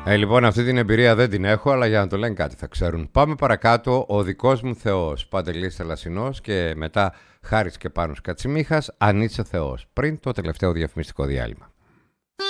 Λοιπόν, αυτή την εμπειρία δεν την έχω, αλλά για να το λένε κάτι θα ξέρουν. Πάμε παρακάτω. Ο δικός μου Θεός, Παντελής Θελασσινός, και μετά Χάρης και Πάνος Κατσιμίχας, αν είσαι Θεός. Πριν το τελευταίο διαφημιστικό διάλειμμα.